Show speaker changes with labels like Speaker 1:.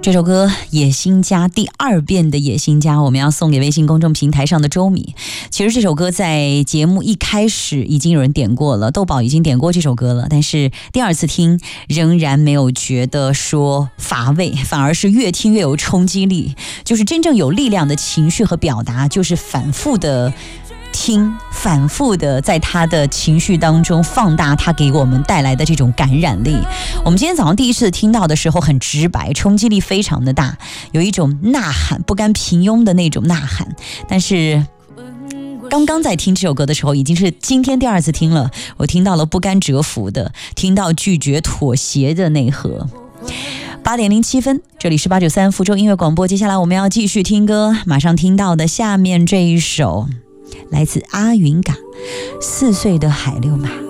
Speaker 1: 这首歌《野心家》第2遍的《野心家》，我们要送给微信公众平台上的周米。其实这首歌在节目一开始已经有人点过了，豆宝已经点过这首歌了，但是第2次听仍然没有觉得说乏味，反而是越听越有冲击力。就是真正有力量的情绪和表达，就是反复的听，反复的在他的情绪当中放大他给我们带来的这种感染力。我们今天早上第一次听到的时候很直白，冲击力非常的大，有一种呐喊，不甘平庸的那种呐喊。但是刚刚在听这首歌的时候，已经是今天第2次听了，我听到了不甘折服的，听到拒绝妥协的内核。8点07分，这里是893福州音乐广播。接下来我们要继续听歌，马上听到的下面这一首来自阿云嘎，4岁的海六马。